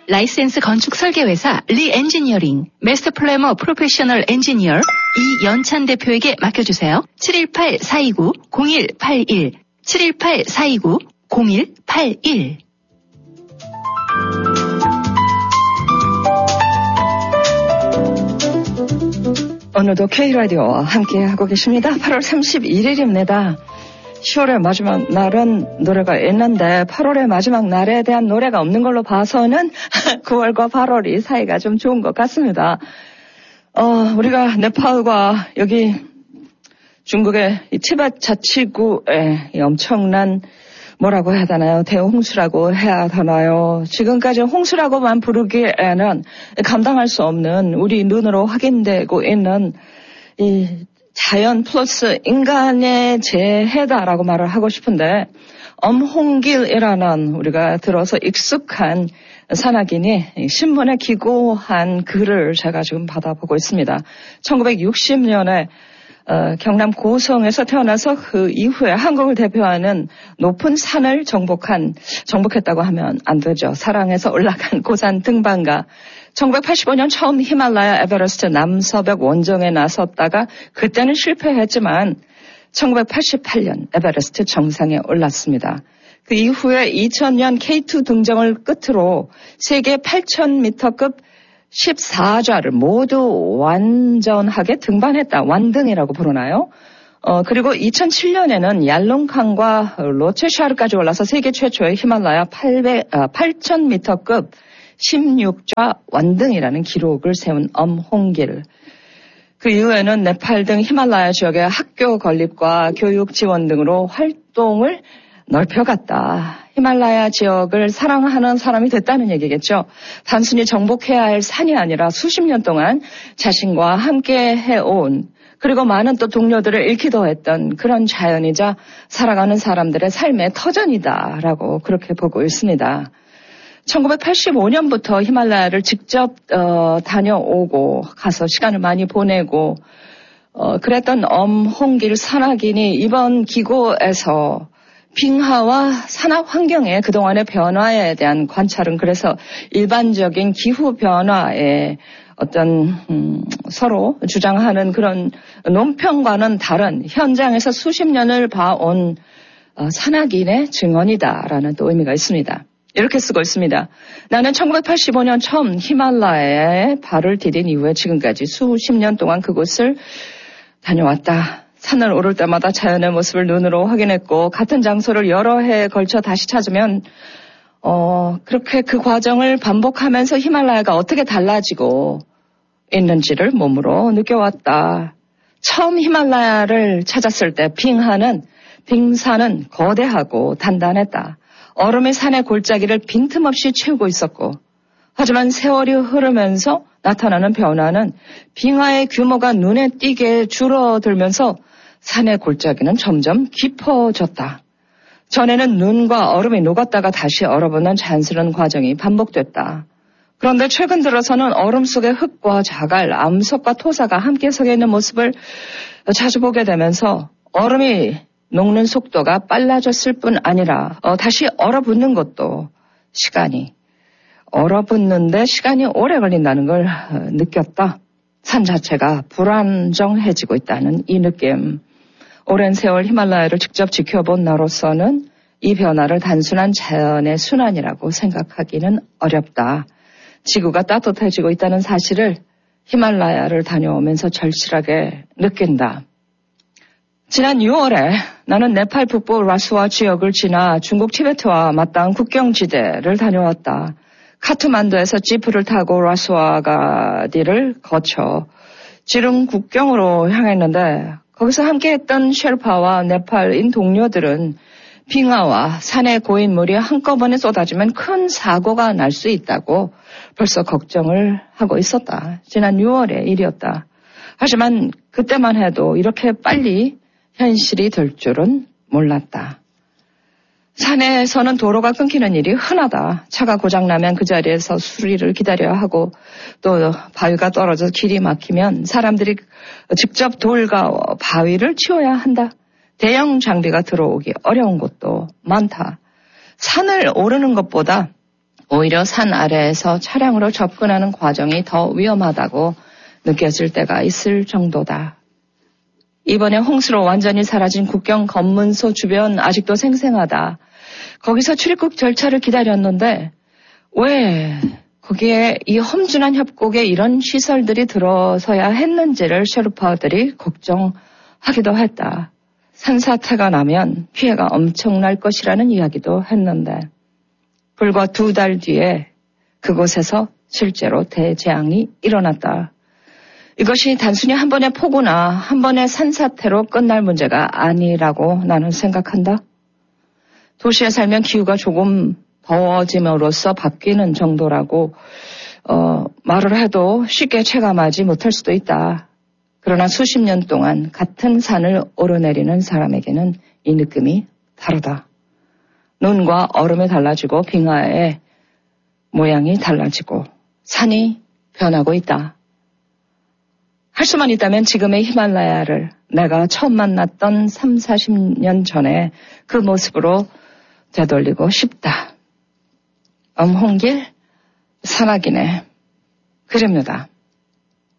라이센스 건축 설계회사 리엔지니어링 마스터 플래머 프로페셔널 엔지니어 이연찬 대표에게 맡겨주세요. 718-429-0181 718-429-0181 오늘도 K라디오와 함께하고 계십니다. 8월 31일입니다. 10월의 마지막 날은 노래가 있는데 8월의 마지막 날에 대한 노래가 없는 걸로 봐서는 9월과 8월이 사이가 좀 좋은 것 같습니다. 우리가 네팔과 여기 중국의 이 티벳 자치구에 엄청난 뭐라고 해야 되나요? 대홍수라고 해야 되나요? 지금까지 홍수라고만 부르기에는 감당할 수 없는 우리 눈으로 확인되고 있는 이 자연 플러스 인간의 재해다라고 말을 하고 싶은데 엄홍길이라는 우리가 들어서 익숙한 산악인이 신문에 기고한 글을 제가 지금 받아보고 있습니다. 1960년에 경남 고성에서 태어나서 그 이후에 한국을 대표하는 높은 산을 정복했다고 하면 안 되죠. 사랑해서 올라간 고산 등반가. 1985년 처음 히말라야 에베레스트 남서벽 원정에 나섰다가 그때는 실패했지만 1988년 에베레스트 정상에 올랐습니다. 그 이후에 2000년 K2 등정을 끝으로 세계 8,000m급 14좌를 모두 완전하게 등반했다. 완등이라고 부르나요? 그리고 2007년에는 얄롱칸과 로체샤르까지 올라서 세계 최초의 히말라야 8,000m급 16좌 완등이라는 기록을 세운 엄홍길. 그 이후에는 네팔 등 히말라야 지역의 학교 건립과 교육 지원 등으로 활동을 넓혀갔다. 히말라야 지역을 사랑하는 사람이 됐다는 얘기겠죠. 단순히 정복해야 할 산이 아니라 수십 년 동안 자신과 함께 해온 그리고 많은 또 동료들을 잃기도 했던 그런 자연이자 살아가는 사람들의 삶의 터전이다라고 그렇게 보고 있습니다. 1985년부터 히말라야를 직접 다녀오고 가서 시간을 많이 보내고 그랬던 엄홍길 산악인이 이번 기고에서 빙하와 산악 환경의 그동안의 변화에 대한 관찰은 그래서 일반적인 기후 변화에 어떤 서로 주장하는 그런 논평과는 다른 현장에서 수십 년을 봐온 산악인의 증언이다라는 또 의미가 있습니다. 이렇게 쓰고 있습니다. 나는 1985년 처음 히말라야에 발을 디딘 이후에 지금까지 수십 년 동안 그곳을 다녀왔다. 산을 오를 때마다 자연의 모습을 눈으로 확인했고 같은 장소를 여러 해에 걸쳐 다시 찾으면 그렇게 그 과정을 반복하면서 히말라야가 어떻게 달라지고 있는지를 몸으로 느껴왔다. 처음 히말라야를 찾았을 때 빙산은 거대하고 단단했다. 얼음이 산의 골짜기를 빈틈없이 채우고 있었고 하지만 세월이 흐르면서 나타나는 변화는 빙하의 규모가 눈에 띄게 줄어들면서 산의 골짜기는 점점 깊어졌다. 전에는 눈과 얼음이 녹았다가 다시 얼어붙는 자연스러운 과정이 반복됐다. 그런데 최근 들어서는 얼음 속에 흙과 자갈, 암석과 토사가 함께 섞여 있는 모습을 자주 보게 되면서 얼음이 녹는 속도가 빨라졌을 뿐 아니라 다시 얼어붙는 것도 얼어붙는데 시간이 오래 걸린다는 걸 느꼈다. 산 자체가 불안정해지고 있다는 이 느낌. 오랜 세월 히말라야를 직접 지켜본 나로서는 이 변화를 단순한 자연의 순환이라고 생각하기는 어렵다. 지구가 따뜻해지고 있다는 사실을 히말라야를 다녀오면서 절실하게 느낀다. 지난 6월에 나는 네팔 북부 라수아 지역을 지나 중국 티베트와 맞닿은 국경지대를 다녀왔다. 카트만두에서 지프를 타고 라수아가디를 거쳐 지름 국경으로 향했는데 거기서 함께했던 셰르파와 네팔인 동료들은 빙하와 산의 고인물이 한꺼번에 쏟아지면 큰 사고가 날 수 있다고 벌써 걱정을 하고 있었다. 지난 6월의 일이었다. 하지만 그때만 해도 이렇게 빨리 현실이 될 줄은 몰랐다. 산에서는 도로가 끊기는 일이 흔하다. 차가 고장나면 그 자리에서 수리를 기다려야 하고 또 바위가 떨어져서 길이 막히면 사람들이 직접 돌과 바위를 치워야 한다. 대형 장비가 들어오기 어려운 곳도 많다. 산을 오르는 것보다 오히려 산 아래에서 차량으로 접근하는 과정이 더 위험하다고 느껴질 때가 있을 정도다. 이번에 홍수로 완전히 사라진 국경 검문소 주변 아직도 생생하다. 거기서 출입국 절차를 기다렸는데 왜 거기에 이 험준한 협곡에 이런 시설들이 들어서야 했는지를 셰르파들이 걱정하기도 했다. 산사태가 나면 피해가 엄청날 것이라는 이야기도 했는데 불과 2달 뒤에 그곳에서 실제로 대재앙이 일어났다. 이것이 단순히 한 번의 폭우나 한 번의 산사태로 끝날 문제가 아니라고 나는 생각한다. 도시에 살면 기후가 조금 더워짐으로써 바뀌는 정도라고 말을 해도 쉽게 체감하지 못할 수도 있다. 그러나 수십 년 동안 같은 산을 오르내리는 사람에게는 이 느낌이 다르다. 눈과 얼음이 달라지고 빙하의 모양이 달라지고 산이 변하고 있다. 할 수만 있다면 지금의 히말라야를 내가 처음 만났던 30-40년 전에 그 모습으로 되돌리고 싶다. 엄홍길 산악인의 그림입니다.